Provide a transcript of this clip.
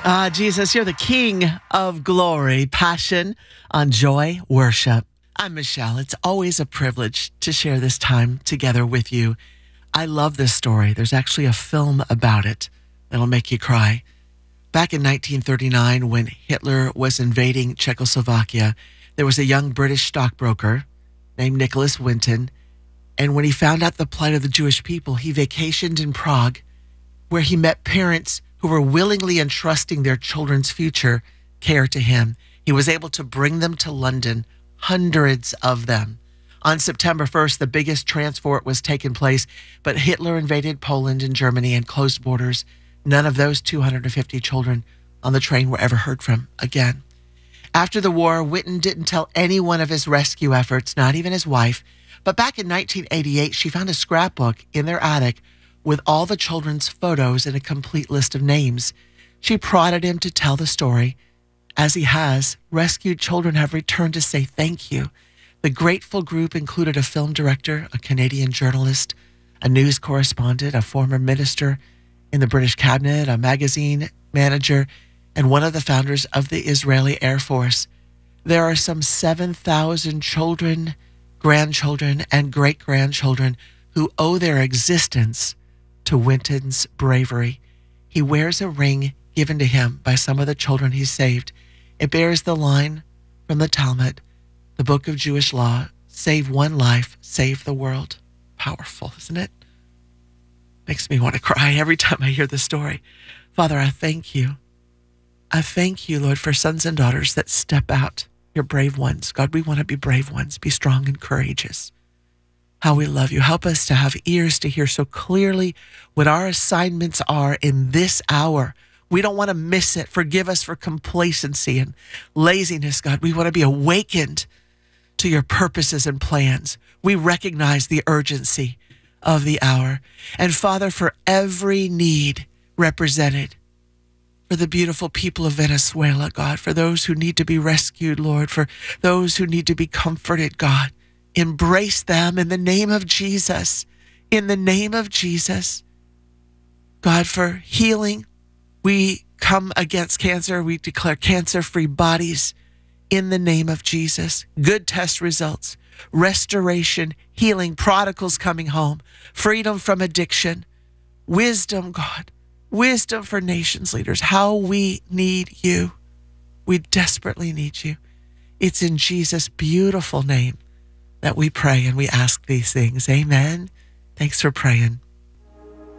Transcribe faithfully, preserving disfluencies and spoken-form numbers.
Ah, Jesus, you're the King of glory, passion on Joy Worship. I'm Michelle. It's always a privilege to share this time together with you. I love this story. There's actually a film about it that'll make you cry. Back in nineteen thirty-nine, when Hitler was invading Czechoslovakia, there was a young British stockbroker named Nicholas Winton. And when he found out the plight of the Jewish people, he vacationed in Prague, where he met parents who were willingly entrusting their children's future care to him. He was able to bring them to London, hundreds of them. On September first, the biggest transport was taking place, but Hitler invaded Poland and Germany and closed borders. None of those two hundred fifty children on the train were ever heard from again. After the war, Winton didn't tell anyone of his rescue efforts, not even his wife. But back in nineteen eighty-eight, she found a scrapbook in their attic with all the children's photos and a complete list of names. She prodded him to tell the story. As he has, rescued children have returned to say thank you. The grateful group included a film director, a Canadian journalist, a news correspondent, a former minister in the British cabinet, a magazine manager, and one of the founders of the Israeli Air Force. There are some seven thousand children, grandchildren, and great-grandchildren who owe their existence to Winton's bravery. He wears a ring given to him by some of the children he saved. It bears the line from the Talmud, the book of Jewish law, save one life, save the world. Powerful, isn't it? Makes me want to cry every time I hear the story. Father, I thank you. I thank you, Lord, for sons and daughters that step out. You're brave ones. God, we want to be brave ones. Be strong and courageous. How we love you. Help us to have ears to hear so clearly what our assignments are in this hour. We don't want to miss it. Forgive us for complacency and laziness, God. We want to be awakened to your purposes and plans. We recognize the urgency of the hour. And Father, for every need represented, for the beautiful people of Venezuela, God, for those who need to be rescued, Lord, for those who need to be comforted, God, embrace them in the name of Jesus, in the name of Jesus. God, for healing, we come against cancer. We declare cancer-free bodies in the name of Jesus. Good test results, restoration, healing, prodigals coming home, freedom from addiction, wisdom, God, wisdom for nations leaders. How we need you. We desperately need you. It's in Jesus' beautiful name that we pray and we ask these things. Amen. Thanks for praying.